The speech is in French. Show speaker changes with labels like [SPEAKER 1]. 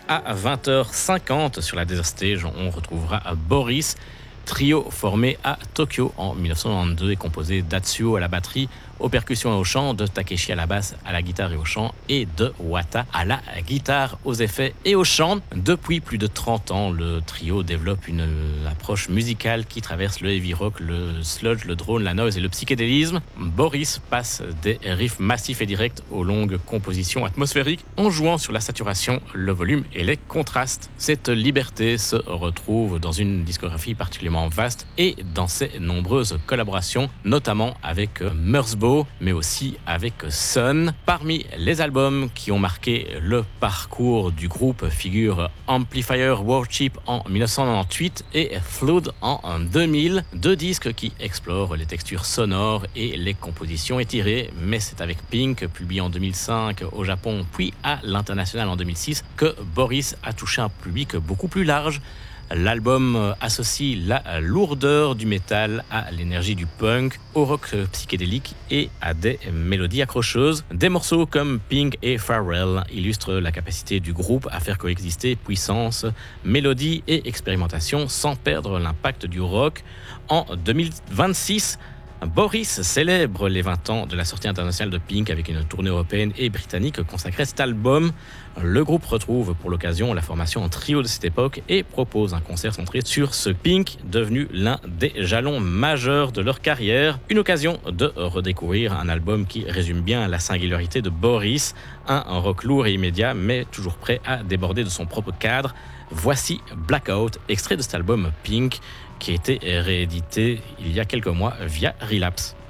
[SPEAKER 1] À 20h50 sur la Desert Stage, on retrouvera Boris, trio formé à Tokyo en 1992 et composé d'Atsuo à la batterie, aux percussions et au chant, de Takeshi à la basse, à la guitare et au chant, et de Wata à la guitare, aux effets et au chant. Depuis plus de 30 ans, le trio développe une approche musicale qui traverse le heavy rock, le sludge, le drone, la noise et le psychédélisme. Boris passe des riffs massifs et directs aux longues compositions atmosphériques en jouant sur la saturation, le volume et les contrastes. Cette liberté se retrouve dans une discographie particulièrement vaste et dans ses nombreuses collaborations, notamment avec Merzbow, mais aussi avec Sun. Parmi les albums qui ont marqué le parcours du groupe figurent Amplifier Worship en 1998 et Flood en 2000, deux disques qui explorent les textures sonores et les compositions étirées, mais c'est avec Pink, publié en 2005 au Japon puis à l'international en 2006, que Boris a touché un public beaucoup plus large. L'album associe la lourdeur du métal à l'énergie du punk, au rock psychédélique et à des mélodies accrocheuses. Des morceaux comme Pink et Farewell illustrent la capacité du groupe à faire coexister puissance, mélodie et expérimentation sans perdre l'impact du rock. En 2026, Boris célèbre les 20 ans de la sortie internationale de Pink avec une tournée européenne et britannique consacrée à cet album. Le groupe retrouve pour l'occasion la formation en trio de cette époque et propose un concert centré sur ce Pink, devenu l'un des jalons majeurs de leur carrière. Une occasion de redécouvrir un album qui résume bien la singularité de Boris, un rock lourd et immédiat, mais toujours prêt à déborder de son propre cadre. Voici Blackout, extrait de cet album Pink, qui a été réédité il y a quelques mois via Relapse.